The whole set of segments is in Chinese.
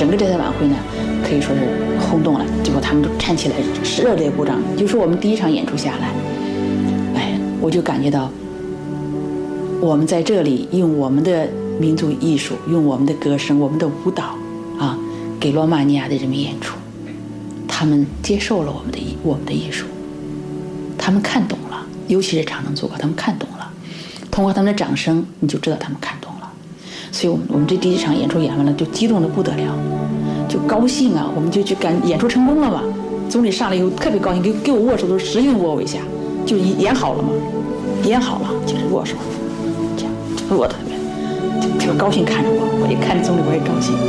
整个这场晚会呢，可以说是轰动了，结果他们都站起来热烈鼓掌。就是我们第一场演出下来，我就感觉到我们在这里用我们的民族艺术，用我们的歌声，我们的舞蹈啊，给罗马尼亚的人民演出，他们接受了我们的艺术，他们看懂了，尤其是长征组歌，他们看懂了，通过他们的掌声，你就知道他们看懂了。所以我们这第一场演出演完了，就激动得不得了，就高兴啊，我们就去演出成功了嘛。总理上来以后特别高兴，给我握手都使劲握我一下，就演好了嘛，演好了就是握手，这样我特别高兴，看着我也看着总理，我也高兴。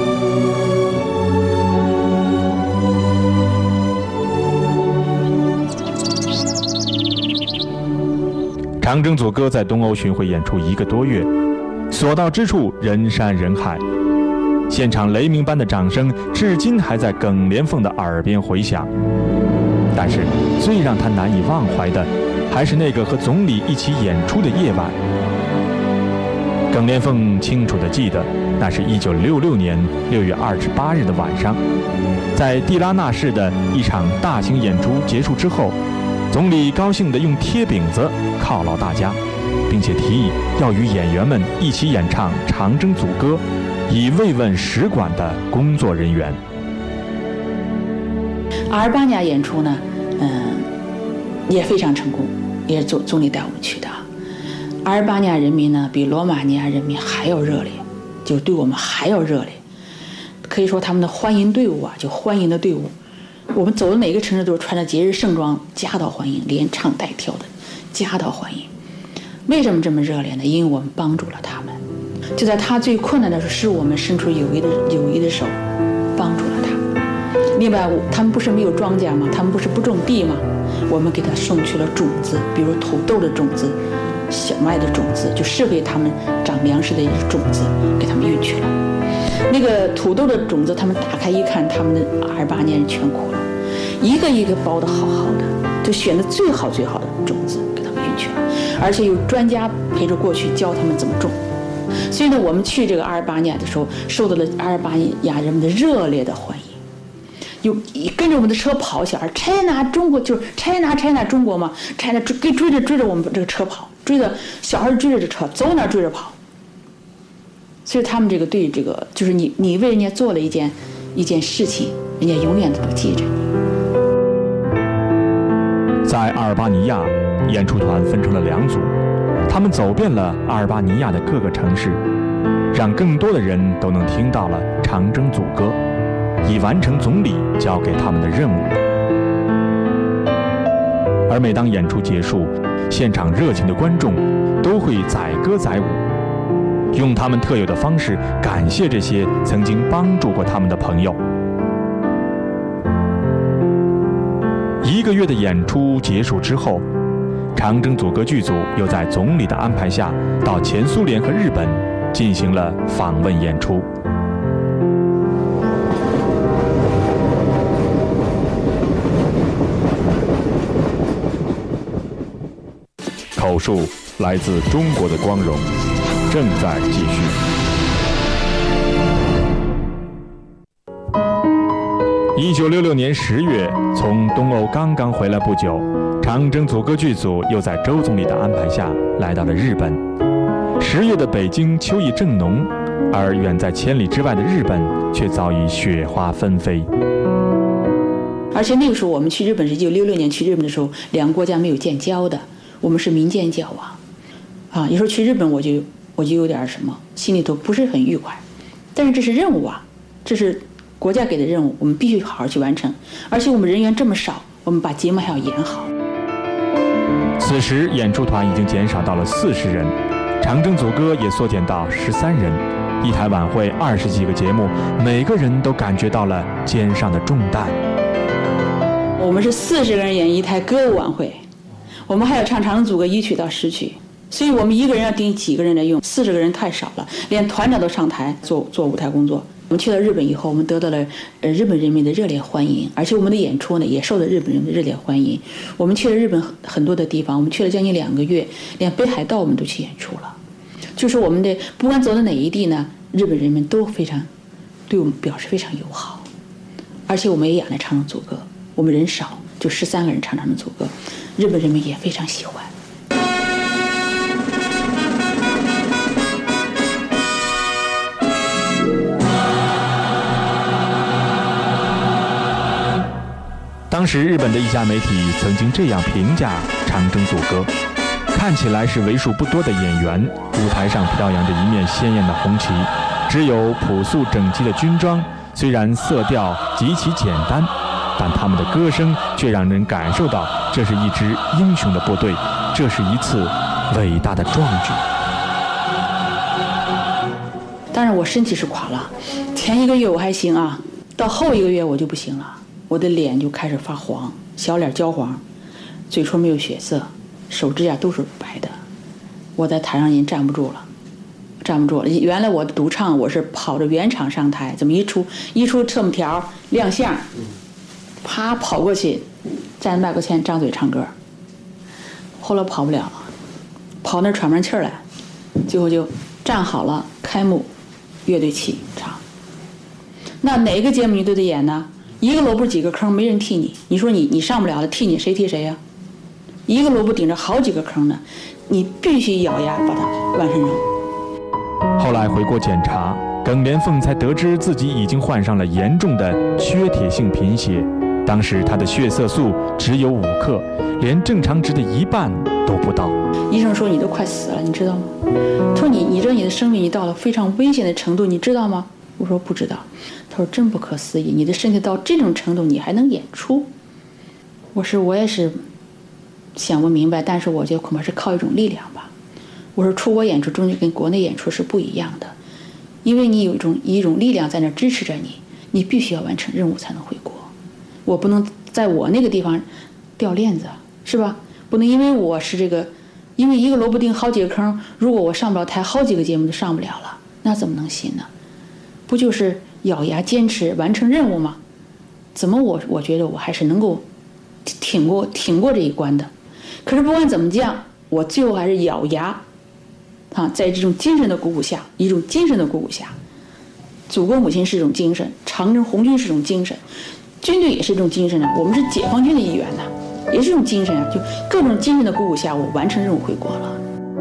长征组歌在东欧巡回演出1个多月，所到之处人山人海，现场雷鸣般的掌声至今还在耿连凤的耳边回响。但是最让他难以忘怀的，还是那个和总理一起演出的夜晚。耿连凤清楚地记得，那是1966年6月28日的晚上，在蒂拉纳市的一场大型演出结束之后，总理高兴地用贴饼子犒劳大家，并且提议要与演员们一起演唱《长征组歌》，以慰问使馆的工作人员。 阿尔巴尼亚演出呢，也非常成功，也是总理带我们去的。阿尔巴尼亚人民呢，比罗马尼亚人民还要热烈，就对我们还要热烈。可以说他们的欢迎队伍啊，就欢迎的队伍，我们走的每个城市都是穿着节日盛装，夹道欢迎，连唱带跳的夹道欢迎。为什么这么热烈呢？因为我们帮助了他们，就在他最困难的时候，是我们伸出友谊的手，帮助了他。另外，他们不是没有庄稼吗？他们不是不种地吗？我们给他送去了种子，比如土豆的种子、小麦的种子，就适合他们长粮食的一个种子，给他们运去了。那个土豆的种子，他们打开一看，他们的阿尔巴尼亚人全哭了，一个一个包得好好的，就选的最好最好的种子给他们运去了，而且有专家陪着过去教他们怎么种。所以呢，我们去这个阿尔巴尼亚的时候，受到了阿尔巴尼亚人们的热烈的欢迎。有跟着我们的车跑，小孩 China 中国，就是 China 中国嘛 ，China 追着我们这个车跑，追着小孩追着这车走哪追着跑。所以他们这个对这个就是你为人家做了一件事情，人家永远都记着你。 在阿尔巴尼亚，演出团分成了2组，他们走遍了阿尔巴尼亚的各个城市，让更多的人都能听到了长征组歌，以完成总理交给他们的任务。而每当演出结束，现场热情的观众都会载歌载舞，用他们特有的方式感谢这些曾经帮助过他们的朋友。1个月的演出结束之后，长征组歌剧组又在总理的安排下，到前苏联和日本进行了访问演出。口述来自中国的光荣，正在继续。1966年10月，从东欧刚刚回来不久，长征组歌剧组又在周总理的安排下来到了日本。10月的北京秋意正浓，而远在千里之外的日本却早已雪花纷飞。 而且那个时候我们去日本是1966年去日本的时候，两个国家没有建交的，我们是民间交往，有时候去日本我就有点什么，心里头不是很愉快，但是这是任务啊，这是国家给的任务，我们必须好好去完成。而且我们人员这么少，我们把节目还要演好。 此时演出团已经减少到了40人，长征组歌也缩减到13人。一台晚会20几个节目，每个人都感觉到了肩上的重担。 我们是40个人演一台歌舞晚会，我们还要唱长征组歌1曲到10曲，所以我们一个人要顶几个人来用，40个人太少了，连团长都上台做舞台工作。我们去了日本以后，我们得到了日本人民的热烈欢迎，而且我们的演出呢也受到日本人的热烈欢迎。我们去了日本很多的地方，我们去了将近2个月，连北海道我们都去演出了。就是我们的不管走到哪一地呢，日本人民都非常对我们表示非常友好，而且我们也养了长征组歌，我们人少，就13个人唱长征组歌，日本人民也非常喜欢。 当时日本的一家媒体曾经这样评价长征组歌：看起来是为数不多的演员，舞台上飘扬着一面鲜艳的红旗，只有朴素整齐的军装，虽然色调极其简单，但他们的歌声却让人感受到这是一支英雄的部队，这是一次伟大的壮举。 当然我身体是垮了，前1个月我还行啊，到后1个月我就不行了，我的脸就开始发黄，小脸焦黄，嘴唇没有血色，手指甲都是白的，我在台上已经站不住了。原来我的独唱我是跑着原场上台，怎么一出侧幕条亮相，啪跑过去站麦克前张嘴唱歌，后来跑不了了，跑那喘不上气来，最后就站好了开幕，乐队起唱。那哪个节目你都得演呢？一个萝卜几个坑，没人替你，你说你上不了了，替你谁替谁呀？一个萝卜顶着好几个坑呢，你必须咬牙把它完成任务。 后来回国检查，耿连凤才得知自己已经患上了严重的缺铁性贫血，当时他的血色素只有5克，连正常值的1半都不到。 医生说你都快死了，你知道吗？他说你知道你的生命已到了非常危险的程度，你知道吗？我说不知道。他说真不可思议，你的身体到这种程度你还能演出。我也是想不明白，但是我觉得恐怕是靠一种力量吧。我说出国演出中间跟国内演出是不一样的，因为你有一种力量在那支持着你，你必须要完成任务才能回国。我不能在我那个地方掉链子，是吧？不能因为我是因为一个萝卜丁好几个坑，如果我上不了台，好几个节目就上不了了，那怎么能行呢？不就是咬牙坚持完成任务吗？怎么我觉得我还是能够挺过这一关的。可是不管怎么讲，我最后还是咬牙在这种精神的鼓舞下，祖国母亲是一种精神，长征红军是一种精神，军队也是一种精神啊，我们是解放军的一员呐，也是一种精神啊，就各种精神的鼓舞下，我完成任务回国了。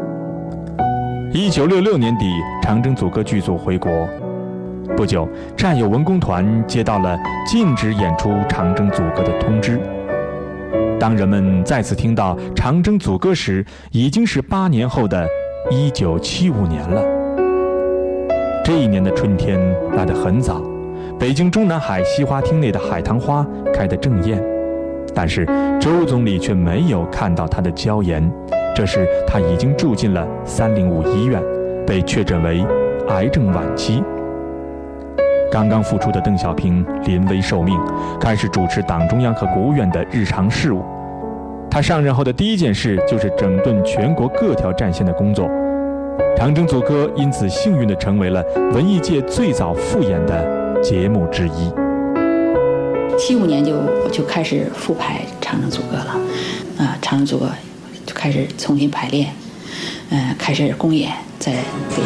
1966年底，长征组歌剧组回国。不久，战友文工团接到了禁止演出长征组歌的通知。当人们再次听到长征组歌时，已经是8年后的1975年了。这一年的春天来得很早，北京中南海西花厅内的海棠花开得正艳，但是周总理却没有看到他的娇颜。这时他已经住进了305医院，被确诊为癌症晚期。刚刚复出的邓小平临危受命，开始主持党中央和国务院的日常事务。他上任后的第一件事就是整顿全国各条战线的工作。长征组歌因此幸运地成为了文艺界最早复演的节目之一。 75年就开始复排长征组歌了，长征组歌就开始重新排练，开始公演，在北